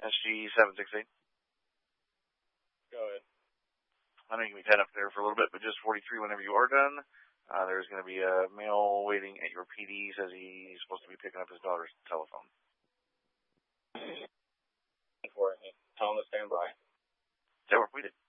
SG768. Go ahead. I know you can be tied up there for a little bit, but just 43 whenever you are done. There's going to be a male waiting at your PD. Says he's supposed to be picking up his daughter's telephone. For it. Tell him to stand by. That worked. We did.